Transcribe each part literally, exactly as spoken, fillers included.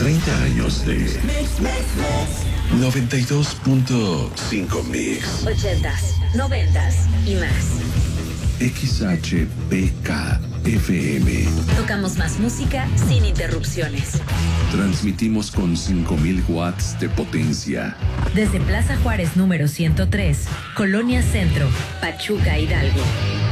treinta años de noventa y dos punto cinco Mix. ochentas, noventas y más. X H P K F M. Tocamos más música sin interrupciones. Transmitimos con cinco mil watts de potencia. Desde Plaza Juárez número ciento tres, Colonia Centro, Pachuca, Hidalgo.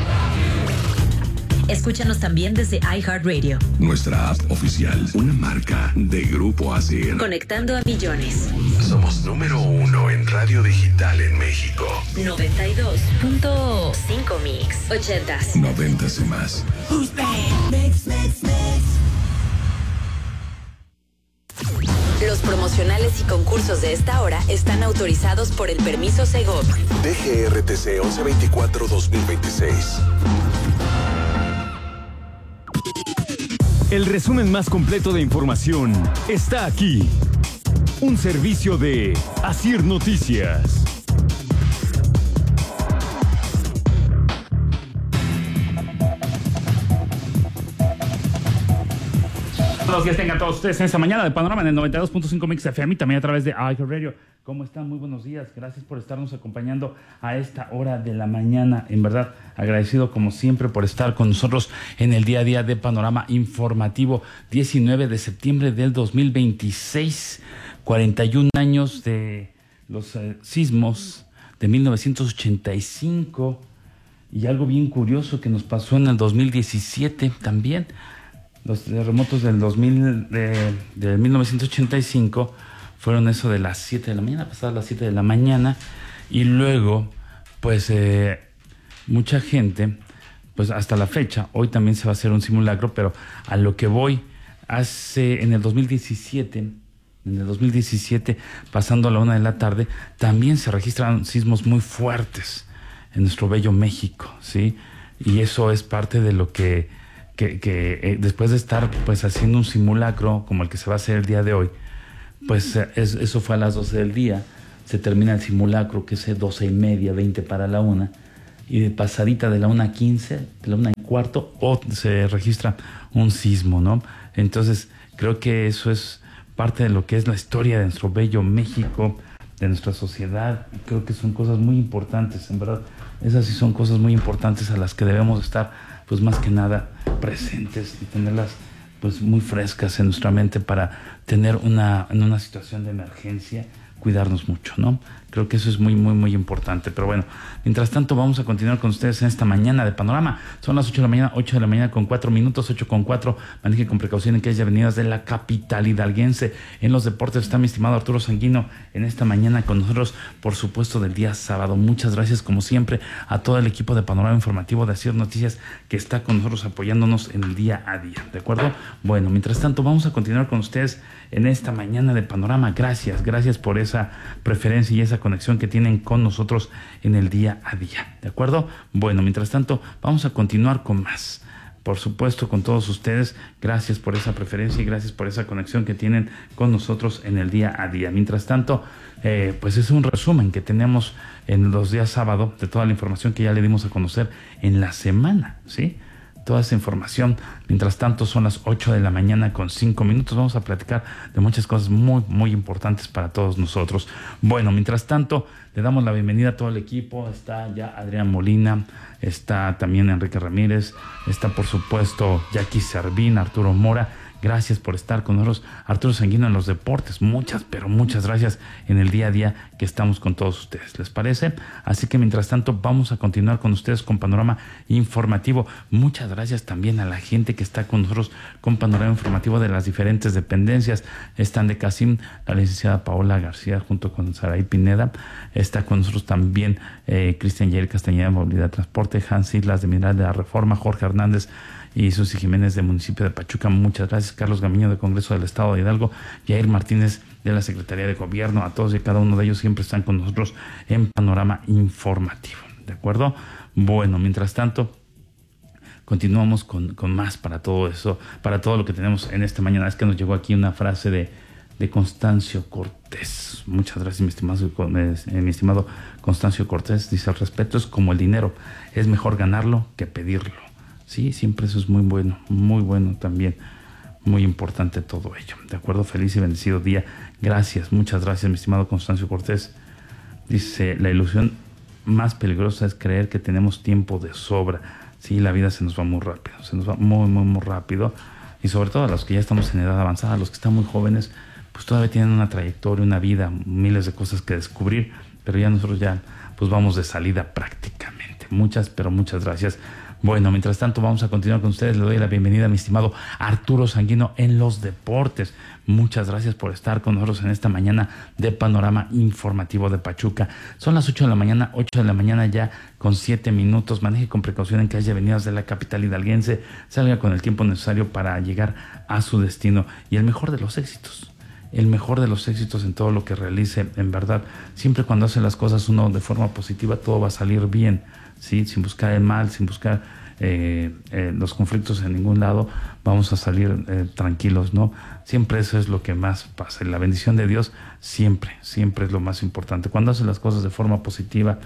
Escúchanos también desde iHeartRadio. Nuestra app oficial, una marca de Grupo Asir. Conectando a millones. Somos número uno en radio digital en México. noventa y dos punto cinco Mix. ochentas. Noventas y más. Mix, mix, mix. Los promocionales y concursos de esta hora están autorizados por el permiso Segov. D G R T C once veinticuatro dos mil veintiséis. El resumen más completo de información está aquí. Un servicio de Asir Noticias. Buenos días tengan todos ustedes en esta mañana de Panorama en el noventa y dos punto cinco Mix F M y también a través de iHeartRadio. ¿Cómo están? Muy buenos días. Gracias por estarnos acompañando a esta hora de la mañana. En verdad, agradecido como siempre por estar con nosotros en el día a día de Panorama Informativo. diecinueve de septiembre del dos mil veintiséis, cuarenta y un años de los eh, sismos de mil novecientos ochenta y cinco y algo bien curioso que nos pasó en el dos mil diecisiete también. Los terremotos del dos mil, de, de mil novecientos ochenta y cinco fueron eso de las siete de la mañana, pasadas las siete de la mañana, y luego, pues, eh, mucha gente, pues hasta la fecha, hoy también se va a hacer un simulacro, pero a lo que voy, hace, en el dos mil diecisiete, en el dos mil diecisiete, pasando a la una de la tarde, también se registran sismos muy fuertes en nuestro bello México, ¿sí? Y eso es parte de lo que... que, que eh, después de estar pues haciendo un simulacro como el que se va a hacer el día de hoy, pues eh, es, eso fue a las doce del día, se termina el simulacro que es doce y media, veinte para la una, y de pasadita de la una a quince, de la una y cuarto, o se registra un sismo, ¿no? Entonces creo que eso es parte de lo que es la historia de nuestro bello México, de nuestra sociedad. Creo que son cosas muy importantes, en verdad, esas sí son cosas muy importantes a las que debemos estar pues más que nada presentes y tenerlas pues muy frescas en nuestra mente para tener una, en una situación de emergencia, cuidarnos mucho, ¿no? Creo que eso es muy, muy, muy importante. Pero bueno, mientras tanto vamos a continuar con ustedes en esta mañana de Panorama. Son las ocho de la mañana, ocho de la mañana con cuatro minutos, ocho con cuatro. Maneje con precaución en que haya avenidas de la capital hidalguense. En los deportes está mi estimado Arturo Sanguino en esta mañana con nosotros, por supuesto, del día sábado. Muchas gracias, como siempre, a todo el equipo de Panorama Informativo de Asir Noticias que está con nosotros apoyándonos en el día a día, ¿de acuerdo? Bueno, mientras tanto vamos a continuar con ustedes en esta mañana de Panorama. Gracias, gracias por esa preferencia y esa conexión que tienen con nosotros en el día a día, ¿de acuerdo? Bueno, mientras tanto vamos a continuar con más, por supuesto, con todos ustedes. Gracias por esa preferencia y gracias por esa conexión que tienen con nosotros en el día a día. Mientras tanto, eh, pues es un resumen que tenemos en los días sábado de toda la información que ya le dimos a conocer en la semana, ¿sí? Toda esa información. Mientras tanto, son las ocho de la mañana con cinco minutos. Vamos a platicar de muchas cosas muy, muy importantes para todos nosotros. Bueno, mientras tanto, le damos la bienvenida a todo el equipo. Está ya Adrián Molina, está también Enrique Ramírez, está por supuesto Jackie Servín, Arturo Mora. Gracias por estar con nosotros. Arturo Sanguino en los deportes. Muchas, pero muchas gracias en el día a día que estamos con todos ustedes. ¿Les parece? Así que mientras tanto vamos a continuar con ustedes con Panorama Informativo. Muchas gracias también a la gente que está con nosotros con Panorama Informativo de las diferentes dependencias. Están de Casim, la licenciada Paola García junto con Saraí Pineda. Está con nosotros también eh, Cristian Yair Castañeda de Movilidad Transporte, Hans Islas de Mineral de la Reforma, Jorge Hernández y Susi Jiménez del municipio de Pachuca. Muchas gracias. Carlos Gamiño del Congreso del Estado de Hidalgo, Yair Martínez de la Secretaría de Gobierno. A todos y cada uno de ellos siempre están con nosotros en Panorama Informativo, ¿de acuerdo? Bueno, mientras tanto continuamos con, con más para todo eso, para todo lo que tenemos en esta mañana. Es que nos llegó aquí una frase de, de Constancio Cortés. Muchas gracias, mi estimado, eh, mi estimado Constancio Cortés. Dice: el respeto es como el dinero, es mejor ganarlo que pedirlo. Sí, siempre eso es muy bueno, muy bueno también. muy importante todo ello. De acuerdo, feliz y bendecido día. Gracias, muchas gracias, mi estimado Constancio Cortés. Dice, la ilusión más peligrosa es creer que tenemos tiempo de sobra. Sí, la vida se nos va muy rápido, se nos va muy, muy, muy rápido. Y sobre todo a los que ya estamos en edad avanzada, los que están muy jóvenes, pues todavía tienen una trayectoria, una vida, miles de cosas que descubrir, pero ya nosotros ya pues vamos de salida prácticamente. Muchas, pero muchas gracias. Bueno, mientras tanto vamos a continuar con ustedes. Le doy la bienvenida a mi estimado Arturo Sanguino en los deportes. Muchas gracias por estar con nosotros en esta mañana de Panorama Informativo de Pachuca. Son las ocho de la mañana, ocho de la mañana ya con siete minutos. Maneje con precaución en calles y avenidas de la capital hidalguense. Salga con el tiempo necesario para llegar a su destino. Y el mejor de los éxitos. El mejor de los éxitos en todo lo que realice, en verdad. Siempre cuando hace las cosas uno de forma positiva, todo va a salir bien. ¿Sí? Sin buscar el mal, sin buscar eh, eh, los conflictos en ningún lado, vamos a salir eh, tranquilos, ¿no? Siempre eso es lo que más pasa. La bendición de Dios siempre, siempre es lo más importante. Cuando haces las cosas de forma positiva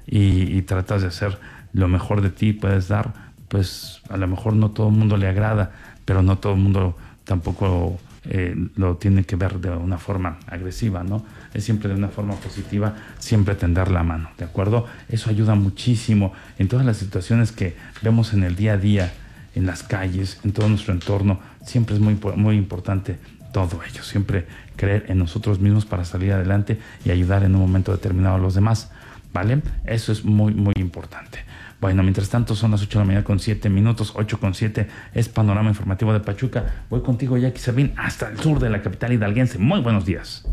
y, y tratas de hacer lo mejor de ti, puedes dar, pues a lo mejor no todo el mundo le agrada, pero no todo el mundo tampoco eh, lo tiene que ver de una forma agresiva, ¿no? Es siempre de una forma positiva, siempre tender la mano, ¿de acuerdo? Eso ayuda muchísimo en todas las situaciones que vemos en el día a día, en las calles, en todo nuestro entorno. Siempre es muy, muy importante todo ello, siempre creer en nosotros mismos para salir adelante y ayudar en un momento determinado a los demás, ¿vale? Eso es muy, muy importante. Bueno, mientras tanto son las ocho de la mañana con siete minutos, ocho con siete, es Panorama Informativo de Pachuca. Voy contigo, Jackie Sabín, hasta el sur de la capital hidalguense. Muy buenos días.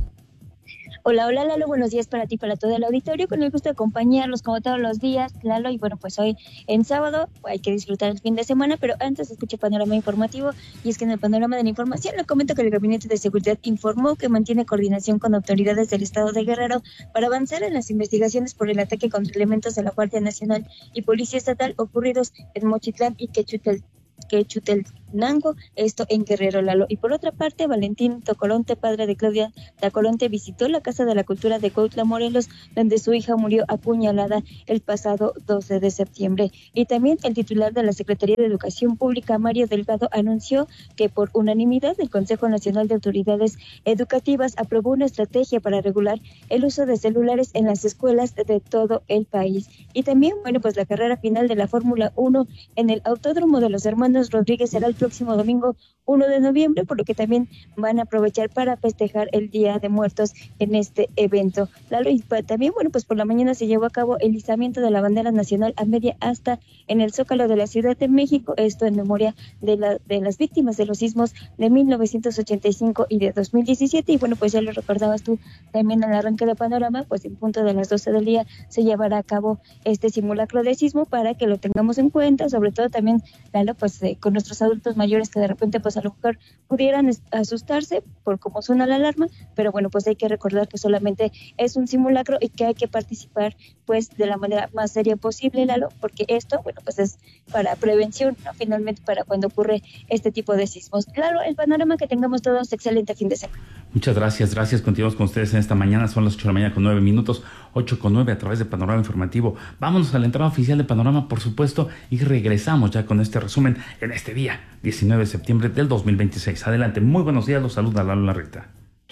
Hola, hola Lalo, buenos días para ti, para todo el auditorio, con el gusto de acompañarlos como todos los días, Lalo, y bueno, pues hoy en sábado hay que disfrutar el fin de semana, pero antes escuché Panorama Informativo, y es que en el panorama de la información le comento que el Gabinete de Seguridad informó que mantiene coordinación con autoridades del estado de Guerrero para avanzar en las investigaciones por el ataque contra elementos de la Guardia Nacional y Policía Estatal ocurridos en Mochitlán y Quechutel. Quechutelnango, esto en Guerrero, Lalo. Y por otra parte, Valentín Tocolonte, padre de Claudia Tacolonte, visitó la Casa de la Cultura de Cuautla, Morelos, donde su hija murió apuñalada el pasado doce de septiembre. Y también el titular de la Secretaría de Educación Pública, Mario Delgado, anunció que por unanimidad el Consejo Nacional de Autoridades Educativas aprobó una estrategia para regular el uso de celulares en las escuelas de todo el país. Y también, bueno, pues la carrera final de la Fórmula uno en el Autódromo de los Hermanos Rodríguez será el próximo domingo uno de noviembre, por lo que también van a aprovechar para festejar el Día de Muertos en este evento. Lalo, y también, bueno, pues por la mañana se llevó a cabo el izamiento de la bandera nacional a media asta en el Zócalo de la Ciudad de México, esto en memoria de, la, de las víctimas de los sismos de mil novecientos ochenta y cinco y de dos mil diecisiete, y bueno, pues ya lo recordabas tú también al arranque de Panorama, pues en punto de las doce del día se llevará a cabo este simulacro de sismo para que lo tengamos en cuenta, sobre todo también, Lalo, pues eh, con nuestros adultos mayores que de repente pues a lo mejor pudieran asustarse por cómo suena la alarma, pero bueno, pues hay que recordar que solamente es un simulacro y que hay que participar pues de la manera más seria posible, Lalo, porque esto, bueno, pues es para prevención, ¿no? Finalmente para cuando ocurre este tipo de sismos. Claro, el panorama, que tengamos todos excelente fin de semana. Muchas gracias, gracias. Continuamos con ustedes en esta mañana. Son las ocho de la mañana con nueve minutos, ocho con nueve a través de Panorama Informativo. Vámonos a la entrada oficial de Panorama, por supuesto, y regresamos ya con este resumen en este día, diecinueve de septiembre del dos mil veintiséis. Adelante, muy buenos días, los saluda Lalo Larreta.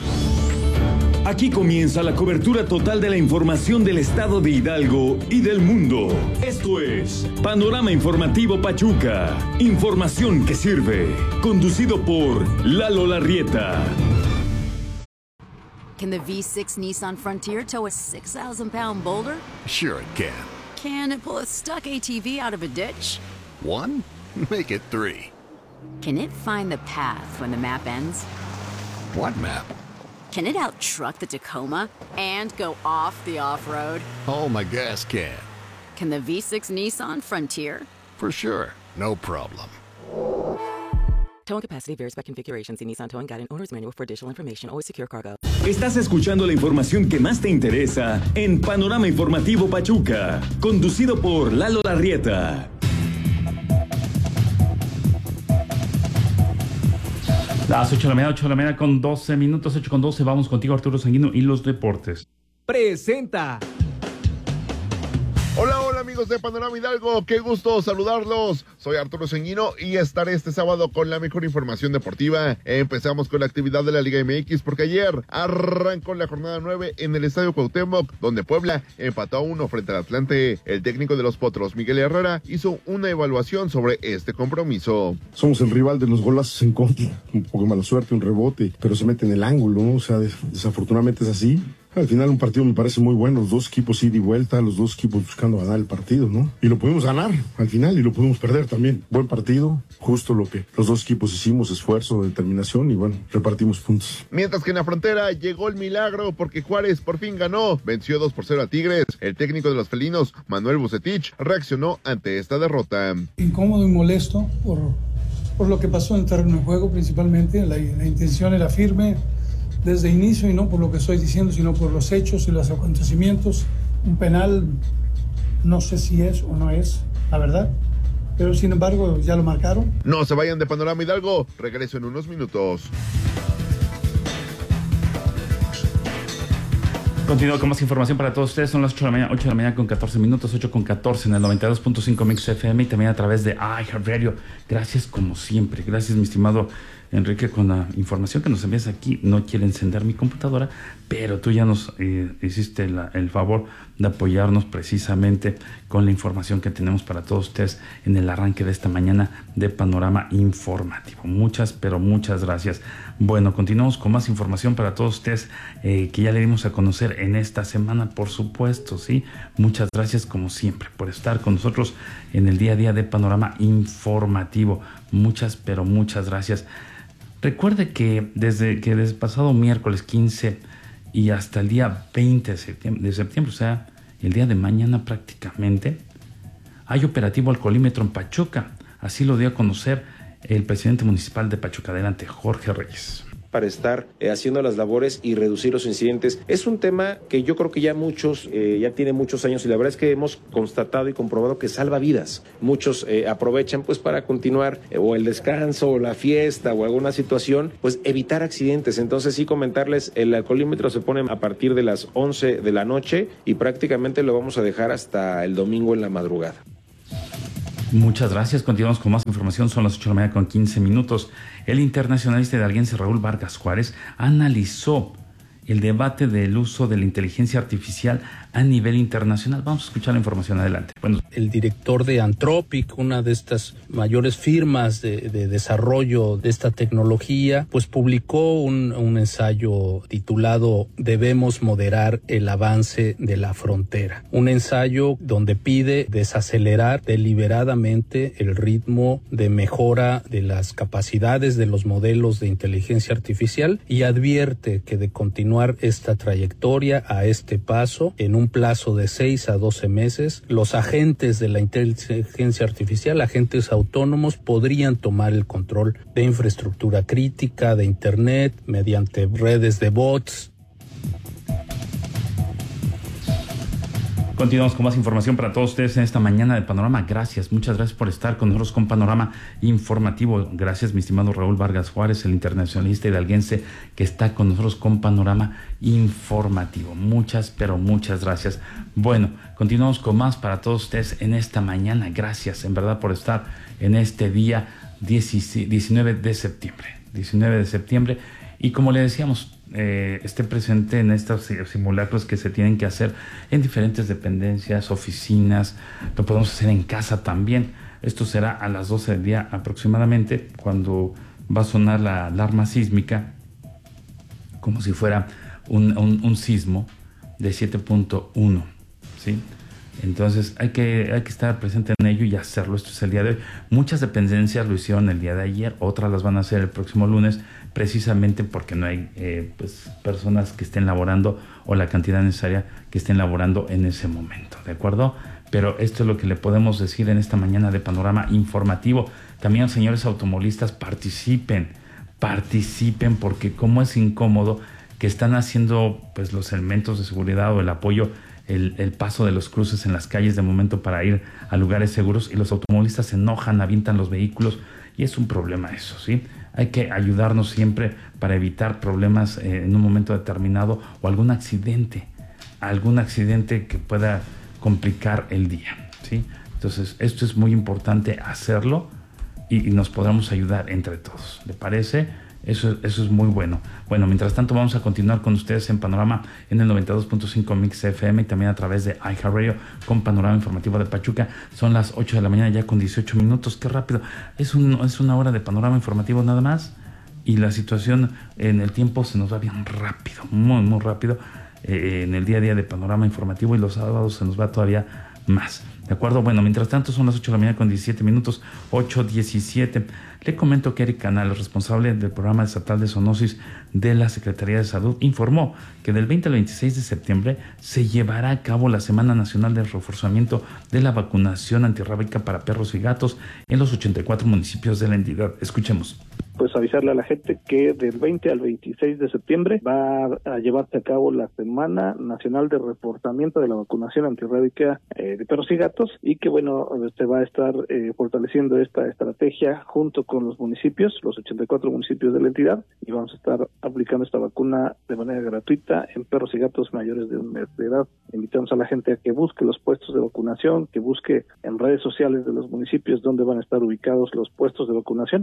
Aquí comienza la cobertura total de la información del estado de Hidalgo y del mundo. Esto es Panorama Informativo Pachuca. Información que sirve. Conducido por Lalo Larrieta. Can the V six Nissan Frontier tow a six thousand pound boulder? Sure it can. Can it pull a stuck A T V out of a ditch? One? Make it three. Can it find the path when the map ends? What map? Can it out-truck the Tacoma and go off the off-road? Oh, my gas can. Can the V six Nissan Frontier? For sure. No problem. Towing capacity varies by configuration. See Nissan Towing Guide and Owner's Manual for additional information. Always secure cargo. Estás escuchando la información que más te interesa en Panorama Informativo Pachuca, conducido por Lalo Larrieta. Las ocho de la mañana, ocho de la mañana con doce minutos, ocho con doce. Vamos contigo, Arturo Sanguino, y los deportes. Presenta. Hola, hola amigos. amigos de Panorama Hidalgo? Qué gusto saludarlos. Soy Arturo Ceñino y estaré este sábado con la mejor información deportiva. Empezamos con la actividad de la Liga M X porque ayer arrancó la jornada nueve en el Estadio Cuauhtémoc, donde Puebla empató a uno frente al Atlante. El técnico de los Potros, Miguel Herrera, hizo una evaluación sobre este compromiso. Somos el rival de los golazos en contra. Un poco de mala suerte, un rebote, pero se mete en el ángulo, ¿no? O sea, desafortunadamente es así. Al final un partido me parece muy bueno, los dos equipos ida y vuelta, los dos equipos buscando ganar el partido, ¿no? Y lo pudimos ganar al final y lo pudimos perder también. Buen partido, justo lo que los dos equipos hicimos, esfuerzo, determinación y bueno, repartimos puntos. Mientras que en la frontera llegó el milagro porque Juárez por fin ganó, venció dos por cero a Tigres. El técnico de los felinos, Manuel Bucetich, reaccionó ante esta derrota. Incómodo y molesto por, por lo que pasó en el terreno de juego principalmente, la, la intención era firme desde inicio y no por lo que estoy diciendo, sino por los hechos y los acontecimientos. Un penal, no sé si es o no es, la verdad, pero sin embargo ya lo marcaron. No se vayan de Panorama Hidalgo, regreso en unos minutos. Continúo con más información para todos ustedes. Son las ocho de la mañana, ocho de la mañana con catorce minutos, ocho con catorce en el noventa y dos punto cinco Mix F M y también a través de iHeartRadio. Gracias como siempre. Gracias, mi estimado Enrique, con la información que nos envías aquí. No quiere encender mi computadora, pero tú ya nos eh, hiciste la, el favor de apoyarnos precisamente con la información que tenemos para todos ustedes en el arranque de esta mañana de Panorama Informativo. Muchas, pero muchas gracias. Bueno, continuamos con más información para todos ustedes eh, que ya le dimos a conocer en esta semana, por supuesto, ¿sí? Muchas gracias como siempre por estar con nosotros en el día a día de Panorama Informativo. Muchas, pero muchas gracias. Recuerde que desde que desde pasado miércoles quince y hasta el día veinte de septiembre, de septiembre, o sea, el día de mañana prácticamente, hay operativo alcoholímetro en Pachuca. Así lo dio a conocer el presidente municipal de Pachuca. Adelante, Jorge Reyes. Para estar eh, haciendo las labores y reducir los incidentes. Es un tema que yo creo que ya muchos, eh, ya tiene muchos años y la verdad es que hemos constatado y comprobado que salva vidas. Muchos eh, aprovechan pues para continuar eh, o el descanso o la fiesta o alguna situación, pues evitar accidentes. Entonces sí comentarles, el alcoholímetro se pone a partir de las once de la noche y prácticamente lo vamos a dejar hasta el domingo en la madrugada. Muchas gracias. Continuamos con más información. Son las ocho de la mañana con quince minutos. El internacionalista hidalguense Raúl Vargas Juárez analizó el debate del uso de la inteligencia artificial a nivel internacional. Vamos a escuchar la información. Adelante. Bueno. El director de Anthropic, una de estas mayores firmas de, de desarrollo de esta tecnología, pues publicó un, un ensayo titulado Debemos moderar el avance de la frontera. Un ensayo donde pide desacelerar deliberadamente el ritmo de mejora de las capacidades de los modelos de inteligencia artificial y advierte que de continuar esta trayectoria a este paso, en un plazo de seis a doce meses, los agentes de la inteligencia artificial, agentes autónomos, podrían tomar el control de infraestructura crítica, de Internet, mediante redes de bots. Continuamos con más información para todos ustedes en esta mañana de Panorama. Gracias, muchas gracias por estar con nosotros con Panorama Informativo. Gracias, mi estimado Raúl Vargas Juárez, el internacionalista hidalguense que está con nosotros con Panorama Informativo. Muchas, pero muchas gracias. Bueno, continuamos con más para todos ustedes en esta mañana. Gracias, en verdad, por estar en este día diecinueve de septiembre. diecinueve de septiembre. Y como le decíamos, eh, esté presente en estos simulacros que se tienen que hacer en diferentes dependencias, oficinas. Lo podemos hacer en casa también. Esto será a las doce del día aproximadamente, cuando va a sonar la alarma sísmica, como si fuera un, un, un sismo de siete punto uno, ¿sí? Entonces hay que, hay que estar presente en ello y hacerlo. Esto es el día de hoy. Muchas dependencias lo hicieron el día de ayer, otras las van a hacer el próximo lunes, precisamente porque no hay eh, pues, personas que estén laborando o la cantidad necesaria que estén laborando en ese momento, ¿de acuerdo? Pero esto es lo que le podemos decir en esta mañana de Panorama Informativo. También, señores automovilistas, participen, participen, porque como es incómodo que están haciendo pues los elementos de seguridad o el apoyo, El, el paso de los cruces en las calles de momento para ir a lugares seguros, y los automovilistas se enojan, avientan los vehículos, y es un problema eso, ¿sí? Hay que ayudarnos siempre para evitar problemas eh, en un momento determinado, o algún accidente, algún accidente que pueda complicar el día, ¿sí? Entonces, esto es muy importante hacerlo y, y nos podamos ayudar entre todos. ¿Le parece? Eso, eso es muy bueno. Bueno, mientras tanto vamos a continuar con ustedes en Panorama en el noventa y dos punto cinco Mix F M y también a través de iHeartRadio con Panorama Informativo de Pachuca. Son las ocho de la mañana ya con dieciocho minutos. Qué rápido. Es, un, es una hora de Panorama Informativo nada más y la situación en el tiempo se nos va bien rápido, muy, muy rápido eh, en el día a día de Panorama Informativo y los sábados se nos va todavía más. ¿De acuerdo? Bueno, mientras tanto son las ocho de la mañana con diecisiete minutos, ocho diecisiete. Le comento que Eric Canales, responsable del programa estatal de zoonosis de la Secretaría de Salud, informó que del veinte al veintiséis de septiembre se llevará a cabo la Semana Nacional de Reforzamiento de la Vacunación Antirrábica para Perros y Gatos en los ochenta y cuatro municipios de la entidad. Escuchemos. Pues avisarle a la gente que del veinte al veintiséis de septiembre va a llevarse a cabo la Semana Nacional de Reforzamiento de la Vacunación Antirrábica eh, de Perros y Gatos y que bueno, se va a estar eh, fortaleciendo esta estrategia junto con los municipios, los ochenta y cuatro municipios de la entidad, y vamos a estar aplicando esta vacuna de manera gratuita en perros y gatos mayores de un mes de edad. Invitamos a la gente a que busque los puestos de vacunación, que busque en redes sociales de los municipios donde van a estar ubicados los puestos de vacunación.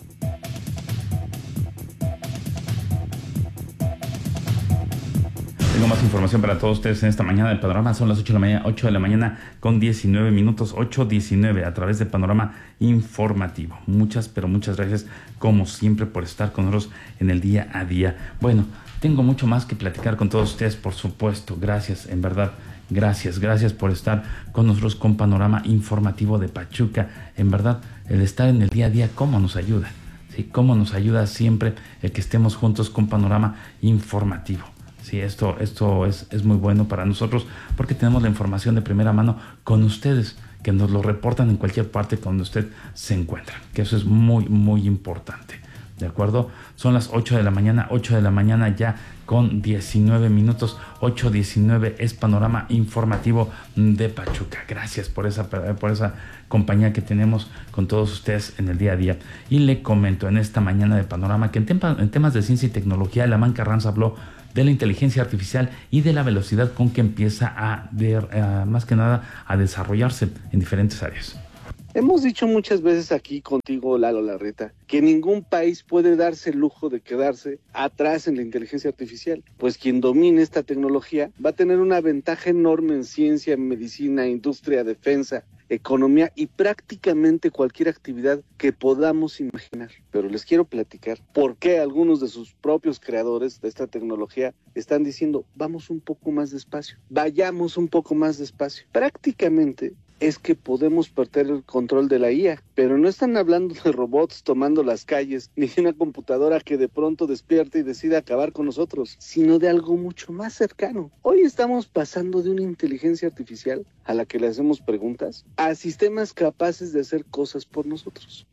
Tengo más información para todos ustedes en esta mañana del Panorama. Son las ocho de la mañana, ocho de la mañana con diecinueve minutos, ocho diecinueve a través de Panorama Informativo. Muchas, pero muchas gracias como siempre por estar con nosotros en el día a día. Bueno, tengo mucho más que platicar con todos ustedes, por supuesto. Gracias, en verdad. Gracias, gracias por estar con nosotros con Panorama Informativo de Pachuca. En verdad, el estar en el día a día, ¿cómo nos ayuda? ¿Sí? ¿Cómo nos ayuda siempre el que estemos juntos con Panorama Informativo? Sí, esto, esto es, es muy bueno para nosotros porque tenemos la información de primera mano con ustedes, que nos lo reportan en cualquier parte donde usted se encuentra, que eso es muy, muy importante. ¿De acuerdo? Son las ocho de la mañana, ocho de la mañana ya con diecinueve minutos, ocho diecinueve es Panorama Informativo de Pachuca. Gracias por esa, por esa compañía que tenemos con todos ustedes en el día a día. Y le comento en esta mañana de Panorama que en, tema, en temas de ciencia y tecnología, Lamán Carranza habló de la inteligencia artificial y de la velocidad con que empieza a, de, a más que nada, a desarrollarse en diferentes áreas. Hemos dicho muchas veces aquí contigo, Lalo Larreta, que ningún país puede darse el lujo de quedarse atrás en la inteligencia artificial, pues quien domine esta tecnología va a tener una ventaja enorme en ciencia, medicina, industria, defensa, economía y prácticamente cualquier actividad que podamos imaginar. Pero les quiero platicar por qué algunos de sus propios creadores de esta tecnología están diciendo, vamos un poco más despacio, vayamos un poco más despacio. Prácticamente es que podemos perder el control de la I A, pero no están hablando de robots tomando las calles, ni de una computadora que de pronto despierte y decida acabar con nosotros, sino de algo mucho más cercano. Hoy estamos pasando de una inteligencia artificial a la que le hacemos preguntas, a sistemas capaces de hacer cosas por nosotros.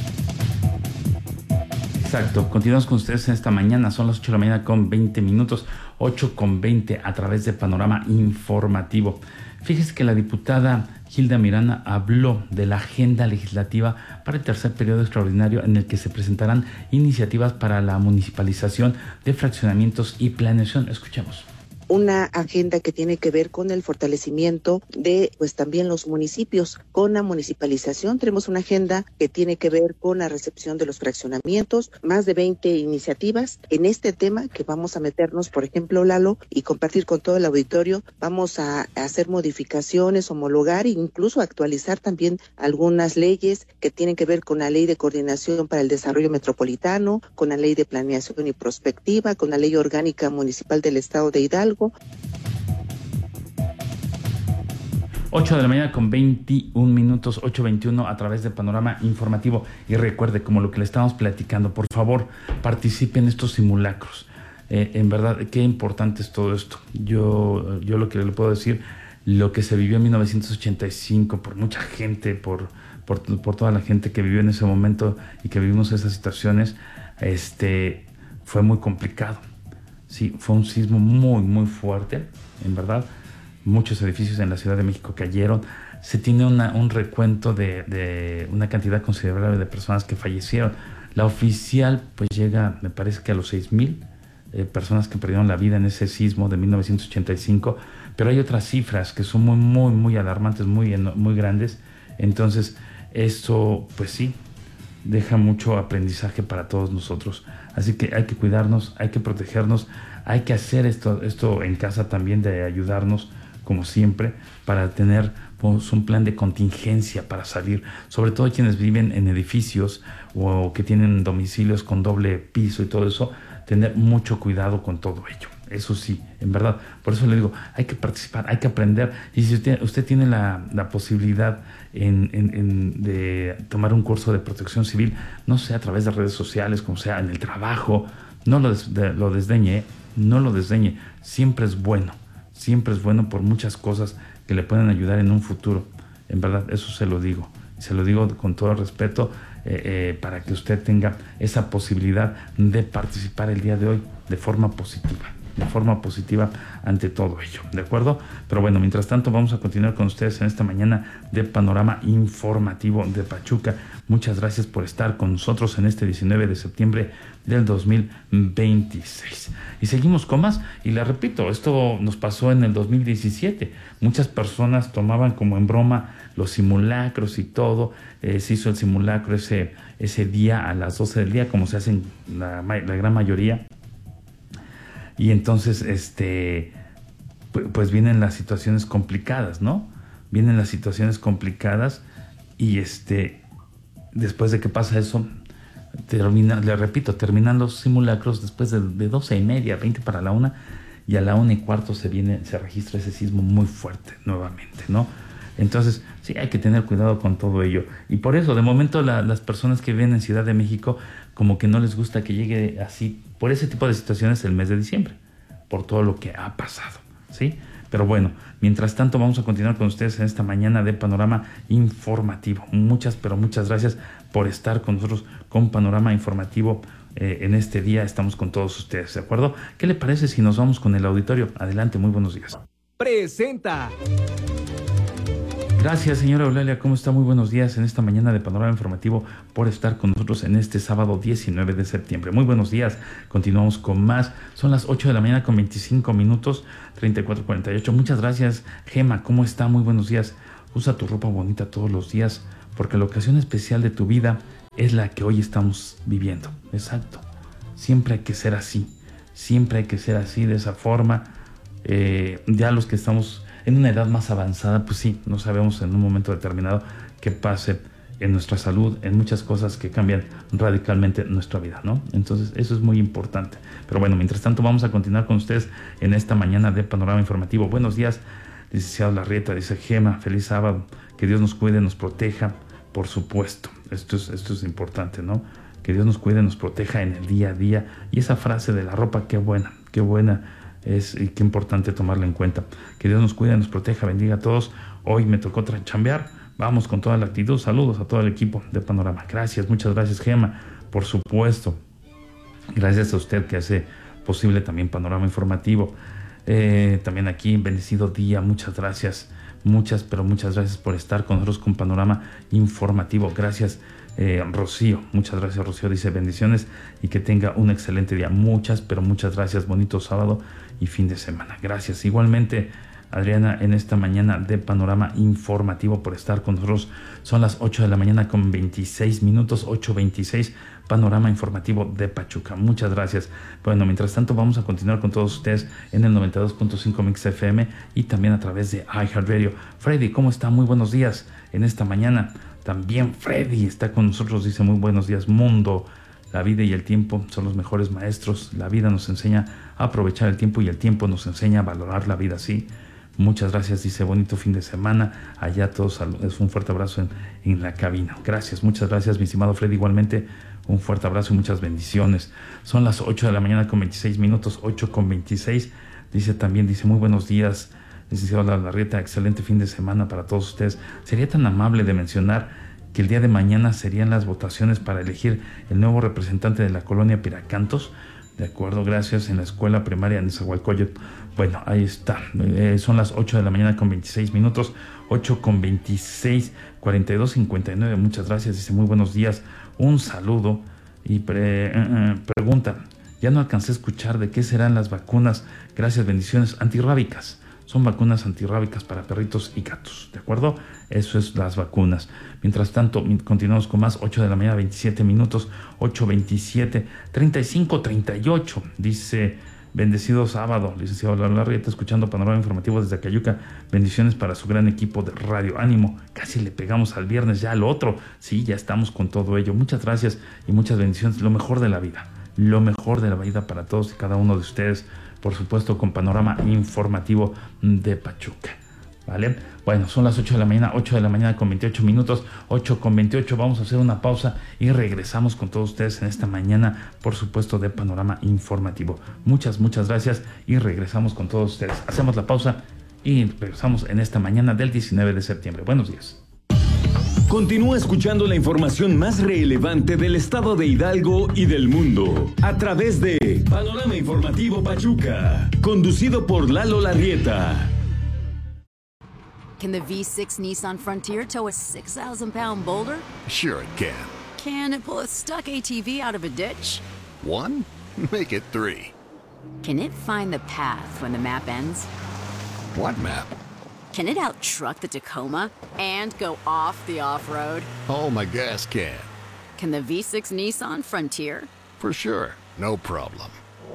Exacto, continuamos con ustedes en esta mañana, son las ocho de la mañana con veinte minutos, ocho con veinte a través de Panorama Informativo. Fíjese que la diputada Hilda Miranda habló de la agenda legislativa para el tercer periodo extraordinario en el que se presentarán iniciativas para la municipalización de fraccionamientos y planeación. Escuchemos. Una agenda que tiene que ver con el fortalecimiento de, pues también los municipios, con la municipalización. Tenemos una agenda que tiene que ver con la recepción de los fraccionamientos, más de veinte iniciativas en este tema que vamos a meternos, por ejemplo, Lalo, y compartir con todo el auditorio. Vamos a hacer modificaciones, homologar e incluso actualizar también algunas leyes que tienen que ver con la Ley de Coordinación para el Desarrollo Metropolitano, con la Ley de Planeación y Prospectiva, con la Ley Orgánica Municipal del Estado de Hidalgo. ocho de la mañana con veintiún minutos, ocho veintiuno a través de Panorama Informativo. Y recuerde, como lo que le estamos platicando, por favor, participe en estos simulacros. Eh, en verdad, qué importante es todo esto. Yo, yo lo que le puedo decir, lo que se vivió en mil novecientos ochenta y cinco por mucha gente, por, por, por toda la gente que vivió en ese momento y que vivimos esas situaciones, este, fue muy complicado. Sí, fue un sismo muy, muy fuerte, en verdad. Muchos edificios en la Ciudad de México cayeron. Se tiene una, un recuento de, de una cantidad considerable de personas que fallecieron. La oficial, pues llega, me parece que a los seis mil, eh, personas que perdieron la vida en ese sismo de mil novecientos ochenta y cinco, pero hay otras cifras que son muy, muy, muy alarmantes, muy, muy grandes. Entonces, esto, pues sí, deja mucho aprendizaje para todos nosotros. Así que hay que cuidarnos, hay que protegernos, hay que hacer esto, esto en casa también, de ayudarnos, como siempre, para tener pues, un plan de contingencia para salir, sobre todo quienes viven en edificios o que tienen domicilios con doble piso y todo eso, tener mucho cuidado con todo ello. Eso sí, en verdad, por eso le digo, hay que participar, hay que aprender. Y si usted, usted tiene la, la posibilidad en, en, en de tomar un curso de protección civil, no sea a través de redes sociales, como sea en el trabajo, no lo, des, de, lo desdeñe, ¿eh? no lo desdeñe. Siempre es bueno, siempre es bueno por muchas cosas que le pueden ayudar en un futuro. En verdad, eso se lo digo, se lo digo con todo respeto, eh, eh, para que usted tenga esa posibilidad de participar el día de hoy de forma positiva. de forma positiva ante todo ello, ¿de acuerdo? Pero bueno, mientras tanto vamos a continuar con ustedes en esta mañana de Panorama Informativo de Pachuca. Muchas gracias por estar con nosotros en este diecinueve de septiembre del dos mil veintiséis. Y seguimos con más, y le repito, esto nos pasó en el dos mil diecisiete. Muchas personas tomaban como en broma los simulacros y todo. Eh, se hizo el simulacro ese, ese día a las doce del día, como se hacen la, la gran mayoría. Y entonces, este, pues, pues vienen las situaciones complicadas, ¿no? Vienen las situaciones complicadas y este, después de que pasa eso, termina, le repito, terminan los simulacros después de, de doce y media, veinte para la una, y a la una y cuarto se viene, se registra ese sismo muy fuerte nuevamente, ¿no? Entonces, sí, hay que tener cuidado con todo ello. Y por eso, de momento, la, las personas que viven en Ciudad de México, como que no les gusta que llegue así, por ese tipo de situaciones, el mes de diciembre, por todo lo que ha pasado, ¿sí? Pero bueno, mientras tanto, vamos a continuar con ustedes en esta mañana de Panorama Informativo. Muchas, pero muchas gracias por estar con nosotros con Panorama Informativo. Eh, en este día estamos con todos ustedes, ¿de acuerdo? ¿Qué le parece si nos vamos con el auditorio? Adelante, muy buenos días. Presenta. Gracias, señora Eulalia. ¿Cómo está? Muy buenos días en esta mañana de Panorama Informativo, por estar con nosotros en este sábado diecinueve de septiembre. Muy buenos días. Continuamos con más. Son las ocho de la mañana con veinticinco minutos, treinta y cuatro cuarenta y ocho. Muchas gracias, Gema. ¿Cómo está? Muy buenos días. Usa tu ropa bonita todos los días, porque la ocasión especial de tu vida es la que hoy estamos viviendo. Exacto. Siempre hay que ser así. Siempre hay que ser así, de esa forma. Eh, ya los que estamos en una edad más avanzada, pues sí, no sabemos en un momento determinado qué pase en nuestra salud, en muchas cosas que cambian radicalmente nuestra vida, ¿no? Entonces, eso es muy importante. Pero bueno, mientras tanto, vamos a continuar con ustedes en esta mañana de Panorama Informativo. Buenos días, licenciado Larrieta, dice Gema, feliz sábado, que Dios nos cuide, nos proteja, por supuesto. Esto es, esto es importante, ¿no? Que Dios nos cuide, nos proteja en el día a día. Y esa frase de la ropa, qué buena, qué buena es, y qué importante tomarla en cuenta. Que Dios nos cuide, nos proteja, bendiga a todos. Hoy me tocó chambear, vamos con toda la actitud. Saludos a todo el equipo de Panorama. Gracias, muchas gracias, Gema, por supuesto. Gracias a usted que hace posible también Panorama Informativo. Eh, también aquí, bendecido día, muchas gracias, muchas, pero muchas gracias por estar con nosotros con Panorama Informativo. Gracias, eh, Rocío, muchas gracias, Rocío, dice bendiciones y que tenga un excelente día. Muchas, pero muchas gracias, bonito sábado y fin de semana. Gracias, igualmente, Adriana, en esta mañana de Panorama Informativo, por estar con nosotros. Son las ocho de la mañana con veintiséis minutos, ocho veintiséis, Panorama Informativo de Pachuca. Muchas gracias. Bueno, mientras tanto, vamos a continuar con todos ustedes en el noventa y dos punto cinco Mix F M y también a través de iHeartRadio. Freddy, ¿cómo está? Muy buenos días en esta mañana. También Freddy está con nosotros, dice muy buenos días, mundo. La vida y el tiempo son los mejores maestros. La vida nos enseña a aprovechar el tiempo y el tiempo nos enseña a valorar la vida, sí. Muchas gracias, dice bonito fin de semana. Allá todos, es un fuerte abrazo en, en la cabina. Gracias, muchas gracias, mi estimado Freddy. Igualmente, un fuerte abrazo y muchas bendiciones. Son las ocho de la mañana con veintiséis minutos, ocho con veintiséis. Dice también, dice muy buenos días, licenciado Larrieta, excelente fin de semana para todos ustedes. Sería tan amable de mencionar que el día de mañana serían las votaciones para elegir el nuevo representante de la colonia Piracantos. De acuerdo, gracias, en la escuela primaria de Nezahualcóyotl. Bueno, ahí está. Eh, son las ocho de la mañana con veintiséis minutos, ocho con veintiséis, cuarenta y dos cincuenta y nueve. Muchas gracias, dice muy buenos días, un saludo y pre, eh, eh, pregunta, Ya no alcancé a escuchar de qué serán las vacunas. Gracias, bendiciones. Antirrábicas. Son vacunas antirrábicas para perritos y gatos, ¿de acuerdo? Eso es las vacunas. Mientras tanto, continuamos con más. Ocho de la mañana, veintisiete minutos. ocho veintisiete, treinta y cinco, treinta y ocho. Dice, bendecido sábado, licenciado Lalo Larrieta, escuchando Panorama Informativo desde Cayuca. Bendiciones para su gran equipo de radio. Ánimo, casi le pegamos al viernes ya al otro. Sí, ya estamos con todo ello. Muchas gracias y muchas bendiciones. Lo mejor de la vida. Lo mejor de la vida para todos y cada uno de ustedes. Por supuesto, con Panorama Informativo de Pachuca. ¿Vale? Bueno, son las ocho de la mañana, ocho de la mañana con veintiocho minutos, ocho con veintiocho. Vamos a hacer una pausa y regresamos con todos ustedes en esta mañana, por supuesto, de Panorama Informativo. Muchas, muchas gracias y regresamos con todos ustedes. Hacemos la pausa y regresamos en esta mañana del diecinueve de septiembre. Buenos días. Continúa escuchando la información más relevante del estado de Hidalgo y del mundo a través de Panorama Informativo Pachuca, conducido por Lalo Larrieta. Can the V six Nissan Frontier tow a six thousand pound boulder? Sure it can. Can it pull a stuck A T V out of a ditch? One? Make it three. Can it find the path when the map ends? What map? Can it out-truck the Tacoma and go off the off-road? Oh, my gas can. Can the V six Nissan Frontier? For sure. No problem.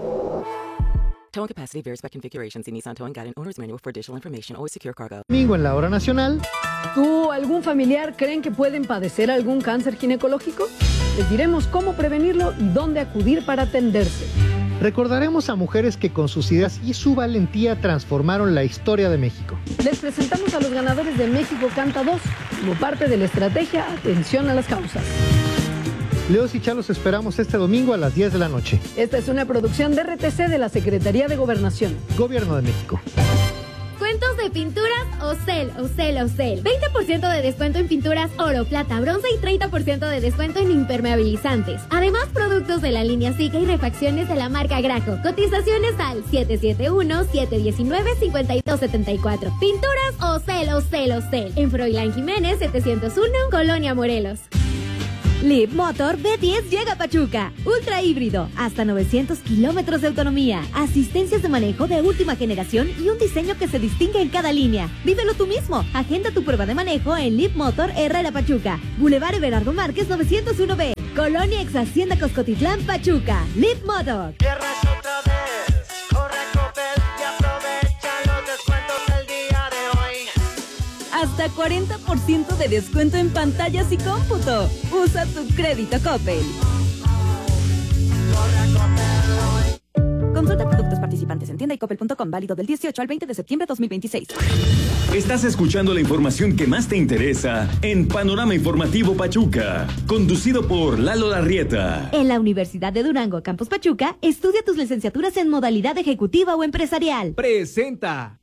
Towing capacity varies by configuration. See Nissan Towing Guide and Owner's Manual for additional information. Always secure cargo. Domingo en la hora nacional. ¿Tú o algún familiar creen que pueden padecer algún cáncer ginecológico? Les diremos cómo prevenirlo y dónde acudir para atenderse. Recordaremos a mujeres que con sus ideas y su valentía transformaron la historia de México. Les presentamos a los ganadores de México Canta dos, como parte de la estrategia Atención a las Causas. Leos y Chalos esperamos este domingo a las diez de la noche. Esta es una producción de R T C de la Secretaría de Gobernación. Gobierno de México. Cuentos de pinturas Ocel, Ocel, Ocel. veinte por ciento de descuento en pinturas oro, plata, bronce y treinta por ciento de descuento en impermeabilizantes. Además, productos de la línea Zika y refacciones de la marca Graco. Cotizaciones al siete siete uno, siete uno nueve, cinco dos siete cuatro. Pinturas Ocel, Ocel, Ocel. En Froilán Jiménez setecientos uno, Colonia Morelos. Leap Motor B diez llega a Pachuca. Ultra híbrido, hasta novecientos kilómetros de autonomía, asistencias de manejo de última generación y un diseño que se distingue en cada línea. Vívelo tú mismo. Agenda tu prueba de manejo en Leap Motor Herrera Pachuca. Boulevard Everardo Márquez novecientos uno B. Colonia Ex Hacienda Coscotitlán, Pachuca. Leap Motor. Hasta cuarenta por ciento de descuento en pantallas y cómputo. Usa tu crédito Coppel. Consulta productos participantes en tienda y coppel punto com, válido del dieciocho al veinte de septiembre de dos mil veintiséis. Estás escuchando la información que más te interesa en Panorama Informativo Pachuca, conducido por Lalo Larrieta. En la Universidad de Durango, Campus Pachuca, estudia tus licenciaturas en modalidad ejecutiva o empresarial. Presenta.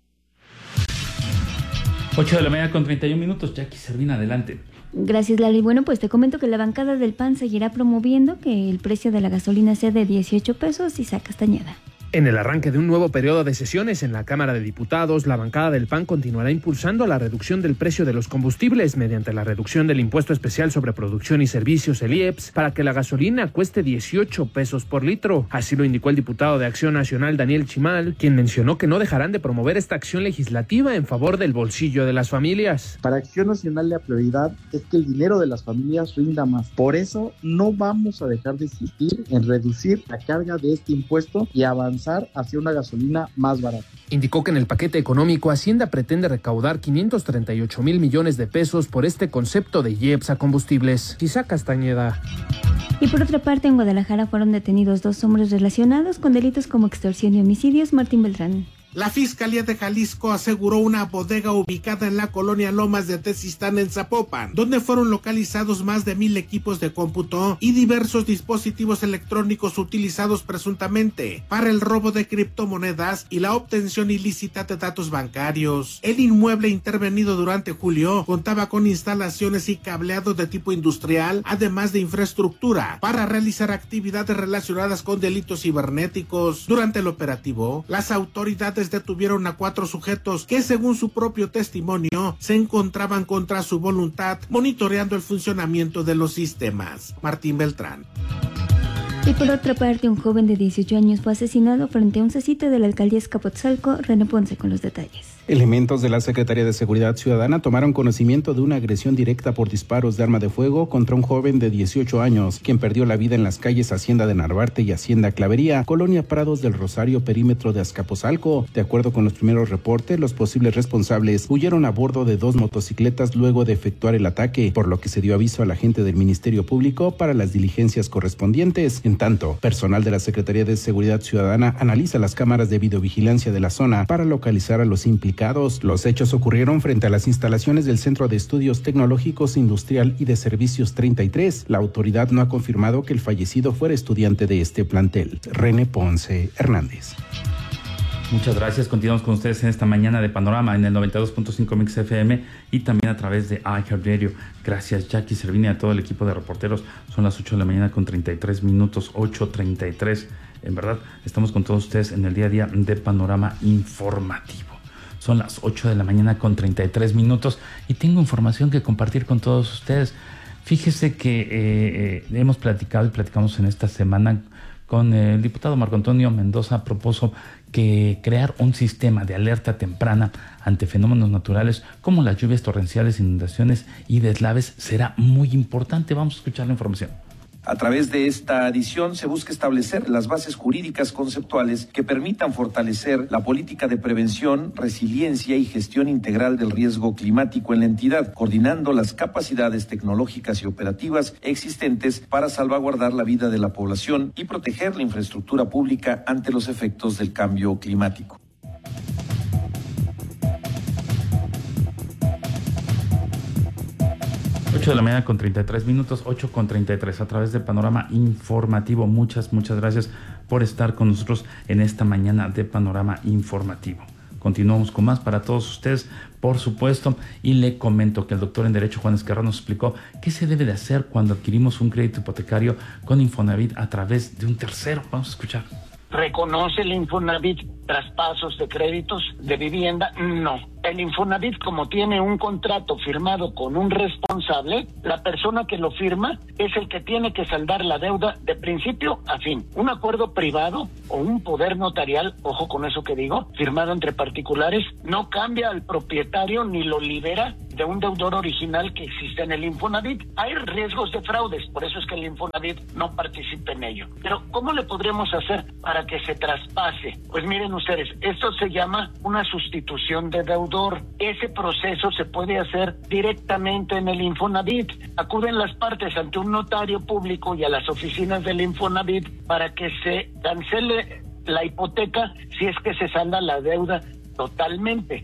ocho de la mañana con treinta y un minutos. Jackie Servina, adelante. Gracias, Lali. Bueno, pues te comento que la bancada del P A N seguirá promoviendo que el precio de la gasolina sea de dieciocho pesos y Isaac Castañeda. En el arranque de un nuevo periodo de sesiones en la Cámara de Diputados, la bancada del P A N continuará impulsando la reducción del precio de los combustibles mediante la reducción del impuesto especial sobre producción y servicios, el I E P S, para que la gasolina cueste dieciocho pesos por litro. Así lo indicó el diputado de Acción Nacional, Daniel Chimal, quien mencionó que no dejarán de promover esta acción legislativa en favor del bolsillo de las familias. Para Acción Nacional la prioridad es que el dinero de las familias rinda más. Por eso no vamos a dejar de insistir en reducir la carga de este impuesto y avanzar hacia una gasolina más barata. Indicó que en el paquete económico Hacienda pretende recaudar quinientos treinta y ocho mil millones de pesos por este concepto de I E P S a combustibles. Isaac Castañeda. Y por otra parte, en Guadalajara fueron detenidos dos hombres relacionados con delitos como extorsión y homicidios. Martín Beltrán. La Fiscalía de Jalisco aseguró una bodega ubicada en la colonia Lomas de Tezistán en Zapopan, donde fueron localizados más de mil equipos de cómputo y diversos dispositivos electrónicos utilizados presuntamente para el robo de criptomonedas y la obtención ilícita de datos bancarios. El inmueble intervenido durante julio contaba con instalaciones y cableado de tipo industrial, además de infraestructura para realizar actividades relacionadas con delitos cibernéticos. Durante el operativo, las autoridades detuvieron a cuatro sujetos que, según su propio testimonio, se encontraban contra su voluntad monitoreando el funcionamiento de los sistemas. Martín Beltrán. Y por otra parte, un joven de dieciocho años fue asesinado frente a un cecito de la alcaldía Azcapotzalco. René Ponce con los detalles. Elementos de la Secretaría de Seguridad Ciudadana tomaron conocimiento de una agresión directa por disparos de arma de fuego contra un joven de dieciocho años, quien perdió la vida en las calles Hacienda de Narvarte y Hacienda Clavería, Colonia Prados del Rosario, perímetro de Azcapotzalco. De acuerdo con los primeros reportes, los posibles responsables huyeron a bordo de dos motocicletas luego de efectuar el ataque, por lo que se dio aviso a la gente del Ministerio Público para las diligencias correspondientes. En tanto, personal de la Secretaría de Seguridad Ciudadana analiza las cámaras de videovigilancia de la zona para localizar a los implicados. Los hechos ocurrieron frente a las instalaciones del Centro de Estudios Tecnológicos, Industrial y de Servicios treinta y tres. La autoridad no ha confirmado que el fallecido fuera estudiante de este plantel. René Ponce Hernández. Muchas gracias. Continuamos con ustedes en esta mañana de Panorama en el noventa y dos punto cinco Mix F M y también a través de iHeartRadio. Gracias, Jackie Servini, a todo el equipo de reporteros. Son las ocho de la mañana con treinta y tres minutos, ocho treinta y tres. En verdad, estamos con todos ustedes en el día a día de Panorama Informativo. Son las ocho de la mañana con treinta y tres minutos y tengo información que compartir con todos ustedes. Fíjese que eh, eh, hemos platicado y platicamos en esta semana con el diputado Marco Antonio Mendoza. Propuso que crear un sistema de alerta temprana ante fenómenos naturales como las lluvias torrenciales, inundaciones y deslaves será muy importante. Vamos a escuchar la información. A través de esta adición se busca establecer las bases jurídicas conceptuales que permitan fortalecer la política de prevención, resiliencia y gestión integral del riesgo climático en la entidad, coordinando las capacidades tecnológicas y operativas existentes para salvaguardar la vida de la población y proteger la infraestructura pública ante los efectos del cambio climático. ocho de la mañana con treinta y tres minutos, ocho con treinta y tres a través de Panorama Informativo. Muchas, muchas gracias por estar con nosotros en esta mañana de Panorama Informativo. Continuamos con más para todos ustedes, por supuesto, y le comento que el doctor en Derecho Juan Esquerra nos explicó qué se debe de hacer cuando adquirimos un crédito hipotecario con Infonavit a través de un tercero. Vamos a escuchar. ¿Reconoce el Infonavit traspasos de créditos de vivienda? No. El Infonavit, como tiene un contrato firmado con un responsable, la persona que lo firma es el que tiene que saldar la deuda de principio a fin. Un acuerdo privado o un poder notarial, ojo con eso que digo, firmado entre particulares, no cambia al propietario ni lo libera de un deudor original que existe en el Infonavit. Hay riesgos de fraudes, por eso es que el Infonavit no participa en ello. Pero ¿cómo le podríamos hacer para que se traspase? Pues miren ustedes, esto se llama una sustitución de deudor. Ese proceso se puede hacer directamente en el Infonavit. Acuden las partes ante un notario público y a las oficinas del Infonavit para que se cancele la hipoteca si es que se salda la deuda totalmente.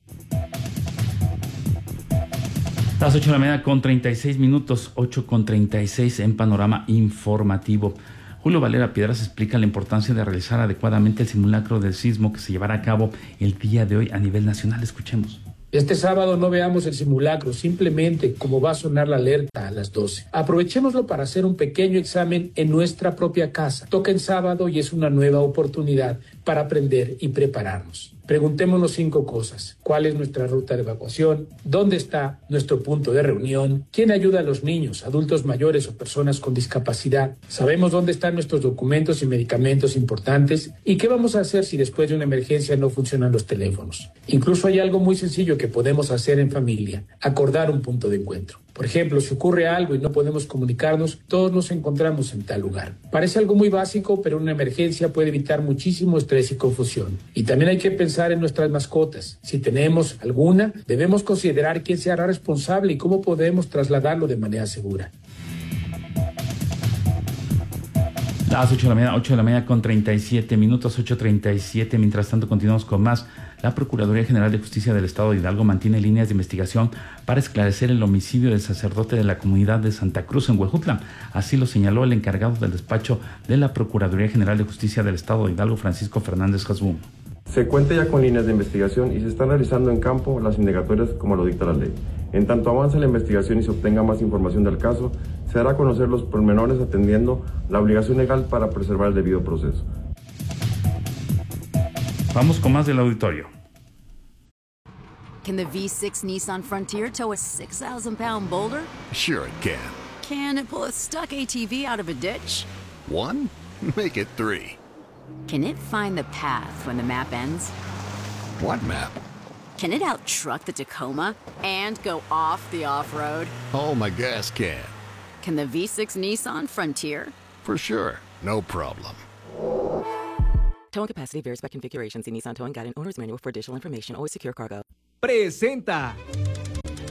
Las ocho de la mañana con treinta y seis minutos, ocho con treinta y seis en Panorama Informativo. Julio Valera Piedras explica la importancia de realizar adecuadamente el simulacro del sismo que se llevará a cabo el día de hoy a nivel nacional. Escuchemos. Este sábado no veamos el simulacro, simplemente como va a sonar la alerta a las doce. Aprovechémoslo para hacer un pequeño examen en nuestra propia casa. Toca en sábado y es una nueva oportunidad para aprender y prepararnos. Preguntémonos cinco cosas. ¿Cuál es nuestra ruta de evacuación? ¿Dónde está nuestro punto de reunión? ¿Quién ayuda a los niños, adultos mayores o personas con discapacidad? ¿Sabemos dónde están nuestros documentos y medicamentos importantes? ¿Y qué vamos a hacer si después de una emergencia no funcionan los teléfonos? Incluso hay algo muy sencillo que podemos hacer en familia: acordar un punto de encuentro. Por ejemplo, si ocurre algo y no podemos comunicarnos, todos nos encontramos en tal lugar. Parece algo muy básico, pero una emergencia puede evitar muchísimo estrés y confusión. Y también hay que pensar en nuestras mascotas. Si tenemos alguna, debemos considerar quién se hará responsable y cómo podemos trasladarlo de manera segura. Las ocho de la mañana, ocho de la mañana con treinta y siete minutos, ocho treinta y siete. Mientras tanto, continuamos con más. La Procuraduría General de Justicia del Estado de Hidalgo mantiene líneas de investigación para esclarecer el homicidio del sacerdote de la comunidad de Santa Cruz en Huejutla. Así lo señaló el encargado del despacho de la Procuraduría General de Justicia del Estado de Hidalgo, Francisco Fernández Hasbún. Se cuenta ya con líneas de investigación y se están realizando en campo las indagatorias como lo dicta la ley. En tanto avance la investigación y se obtenga más información del caso, se dará a conocer los pormenores atendiendo la obligación legal para preservar el debido proceso. Vamos con más del auditorio. Can the V six Nissan Frontier tow a six thousand pound boulder? Sure it can. Can it pull a stuck A T V out of a ditch? One? Make it three. Can it find the path when the map ends? What map? Can it out-truck the Tacoma and go off the off-road? Oh, my gas can. Can the V six Nissan Frontier? For sure. No problem. Towing capacity varies by configuration. See Nissan Towing Guide and Owner's Manual for additional information. Always secure cargo. Presenta